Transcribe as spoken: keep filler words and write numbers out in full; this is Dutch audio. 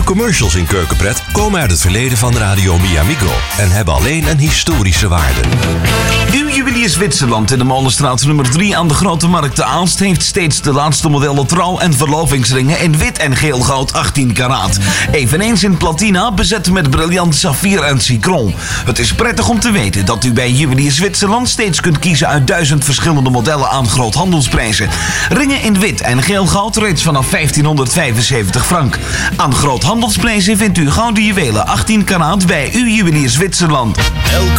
Commercials in Keukenpret komen uit het verleden van Radio Miamigo en hebben alleen een historische waarde. Uw juwelier Zwitserland in de Molenstraat nummer drie aan de Grote Markt te Aalst heeft steeds de laatste modellen trouw- en verlovingsringen in wit en geel goud achttien karaat. Eveneens in platina, bezet met briljant saffier en citron. Het is prettig om te weten dat u bij juwelier Zwitserland steeds kunt kiezen uit duizend verschillende modellen aan groothandelsprijzen. Ringen in wit en geel goud reeds vanaf vijftienhonderdvijfenzeventig frank. Aan groothandelsprijzen vindt u gouden juwelen achttien karaat bij uw juwelier Zwitserland. Elke